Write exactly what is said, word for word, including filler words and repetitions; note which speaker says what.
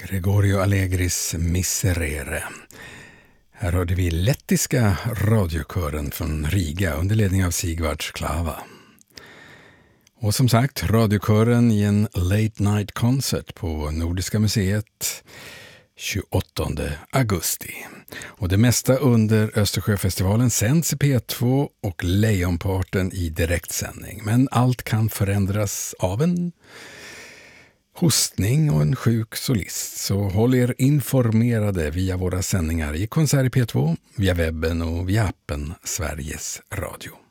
Speaker 1: Gregorio Allegris Miserere. Här hörde vi lettiska radiokören från Riga under ledning av Sigvard Sklava. Och som sagt, radiokören i en late night concert på Nordiska museet tjugoåttonde augusti. Och det mesta under Östersjöfestivalen sänds i P två och lejonparten i direktsändning. Men allt kan förändras av en hostning och en sjuk solist. Så håll er informerade via våra sändningar i Konsert i P två, via webben och via appen Sveriges Radio.